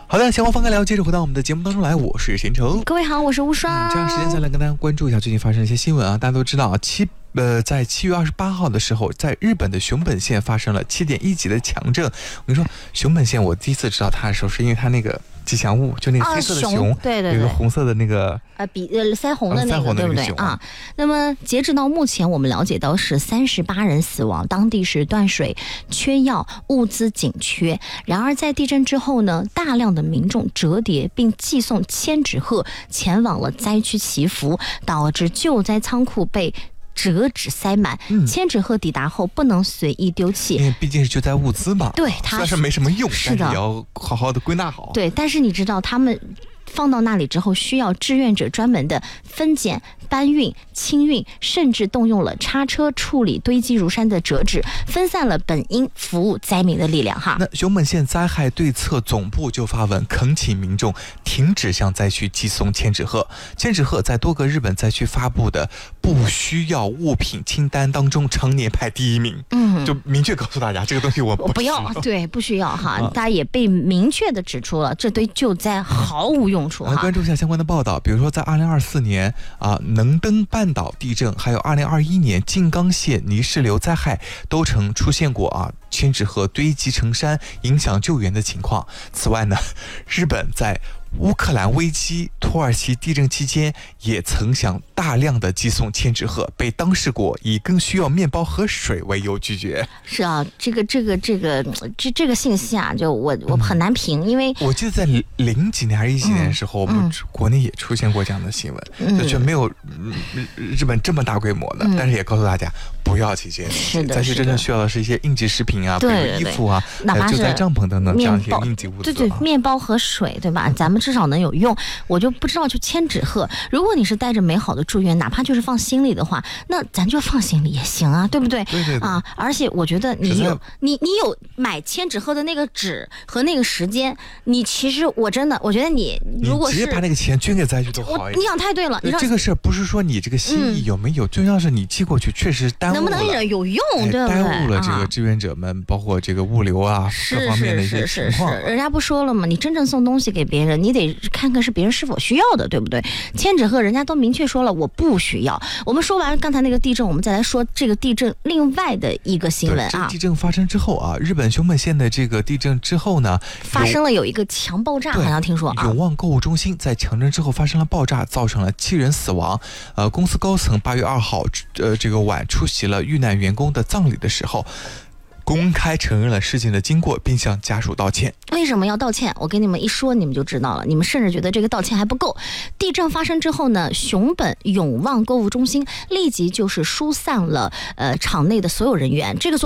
好的，闲话放开聊，接着回到我们的节目当中来，我是贤成。 各位好，我是无双。 这样时间再来跟大家关注一下最近发生的一些新闻啊。大家都知道啊，在7月28号的时候，在日本的熊本县发生了7.1级的强震。我跟你说，熊本县我第一次知道它的时候，是因为它那个吉祥物，就那个黑色的熊， 对对对， 有一个红色的那个腮红的那个，对不对啊？那么截止到目前，我们了解到是38人死亡，当地是断水、缺药、物资紧缺。然而在地震之后呢，大量的民众折叠并寄送千纸鹤前往了灾区祈福，导致救灾仓库被折纸塞满。千纸鹤抵达后不能随意丢弃， 因为毕竟是救灾物资嘛。 对，它虽然是没什么用， 是的， 但是也要好好的归纳好。 对，但是你知道他们放到那里之后，需要志愿者专门的分拣、搬运、清运，甚至动用了叉车处理堆积如山的折纸，分散了本应服务灾民的力量哈。 那熊本县灾害对策总部就发文恳请民众停止向灾区寄送千纸鹤。千纸鹤在多个日本灾区发布的不需要物品清单当中常年排第1名。就明确告诉大家这个东西我不要，对，不需要哈。大家也被明确的指出了，这对救灾毫无用处哈。 关注一下相关的报道，比如说在2024年能登半岛地震，还有2021年静冈县泥石流灾害，都曾出现过千纸鹤堆积成山，影响救援的情况。此外呢，日本在乌克兰危机、土耳其地震期间，也曾想大量的寄送千纸鹤，被当事国以更需要面包和水为由拒绝。 是啊，这个信息啊，就我很难评，因为我记得在0几年还是10几年的时候，我们国内也出现过这样的新闻，就没有日本这么大规模的，但是也告诉大家不要去这些东西，灾区真正需要的是一些应急食品啊，比如衣服啊， 哪怕是救灾帐篷等等这样一些应急物资。 对，面包和水，对吧？咱们至少能有用。我就不知道，就千纸鹤，如果你是带着美好的祝愿，哪怕就是放心里的话，那咱就放心里也行啊，对不对？ 对啊， 而且我觉得你有买千纸鹤的那个纸和那个时间，你其实我觉得你如果是直接把那个钱捐给灾区都好一点。 你想太对了，你这个事儿不是说你这个心意有没有，重要是你寄过去确实耽误了， 能不能有用，对不对？ 耽误了这个志愿者们，包括这个物流啊各方面的一些情况。 人家不说了吗？你真正送东西给别人，你得看看是别人是否需要的，对不对？千纸鹤人家都明确说了我不需要。我们说完刚才那个地震，我们再来说这个地震另外的一个新闻啊。 地震发生之后日本熊本县的这个地震之后呢， 发生了有一个强爆炸，好像听说永旺购物中心在强震之后发生了爆炸，造成了7人死亡。公司高层8月2号这个晚出席了遇难员工的葬礼的时候，公开承认了事情的经过，并向家属道歉。 为什么要道歉？我跟你们一说，你们就知道了。你们甚至觉得这个道歉还不够。地震发生之后呢，熊本永旺购物中心立即就是疏散了场内的所有人员。这个